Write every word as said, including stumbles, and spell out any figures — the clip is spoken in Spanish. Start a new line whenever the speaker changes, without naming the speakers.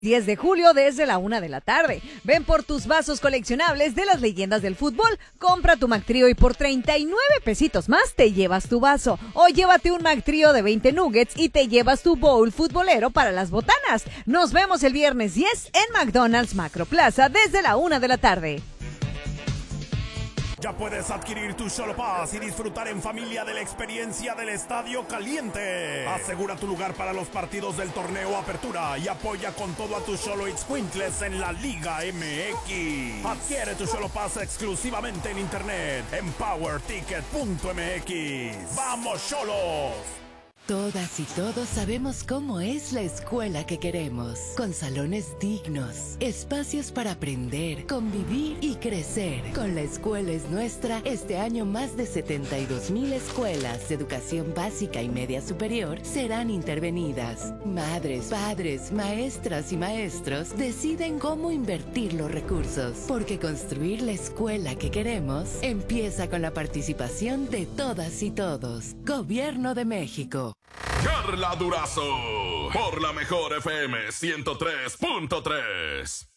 diez de julio desde la una de la tarde. Ven por tus vasos coleccionables de las leyendas del fútbol, compra tu McTrío y por treinta y nueve pesitos más te llevas tu vaso. O llévate un McTrío de veinte nuggets y te llevas tu bowl futbolero para las botanas. Nos vemos el viernes diez en McDonald's Macro Plaza desde la una de la tarde.
Ya puedes adquirir tu Xolo Pass y disfrutar en familia de la experiencia del Estadio Caliente. Asegura tu lugar para los partidos del torneo Apertura y apoya con todo a tus Xolo Itzcuintles en la Liga M X. Adquiere tu Xolo Pass exclusivamente en internet en power ticket punto m x. ¡Vamos, Xolos!
Todas y todos sabemos cómo es la escuela que queremos, con salones dignos, espacios para aprender, convivir y crecer. Con La Escuela es Nuestra, este año más de setenta y dos mil escuelas de educación básica y media superior serán intervenidas. Madres, padres, maestras y maestros deciden cómo invertir los recursos, porque construir la escuela que queremos empieza con la participación de todas y todos. Gobierno de México.
Carla Durazo, por la mejor F M ciento tres punto tres.